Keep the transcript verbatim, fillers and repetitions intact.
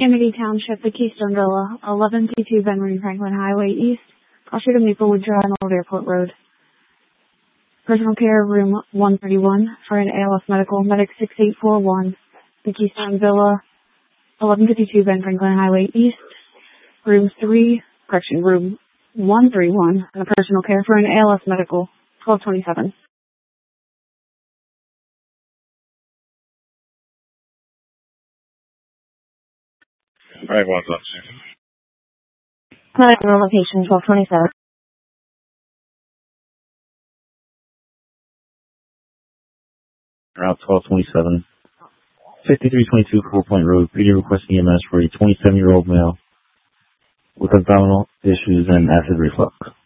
Amity Township, the Keystone Villa, eleven fifty-two Benjamin Franklin Highway East, cross street of Maplewood Drive and Old Airport Road. Personal care, room one thirty-one, for an A L S Medical, Medic six eight four one, the Keystone Villa, eleven fifty-two Ben Franklin Highway East, room three, correction, room one thirty-one, and a personal care for an A L S Medical, twelve twenty-seven. Alright, what's up, sir? Medical location, twelve twenty-seven. Route twelve twenty-seven, fifty-three twenty-two Four Point Road, P D requesting E M S for a twenty-seven-year-old male with abdominal issues and acid reflux.